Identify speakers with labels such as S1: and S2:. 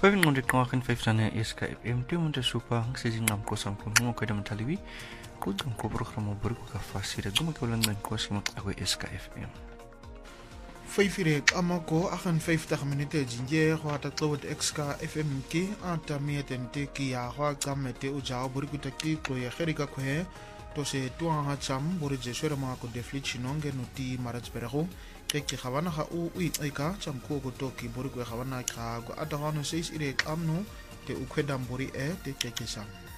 S1: 505 na SKFM tu mun super sejing ngam ko sang pun mo kada mataliwi ko dum ko programa bur ko ka fasira dum ko lan ko simak ako SKFM
S2: 5 amako 58 minute jinje ho atatlo SKFM ki anta mietente ki ya ho kamete uja bur ko taki ko ya kherika ko he to se tuan ha cham bur je shora ma ko deflit chinonge nuti maraj berho Keki khawana ha ika cham ko toki buri ko khawana ka go atahano seis ire amno te ukweda mburi te keki sam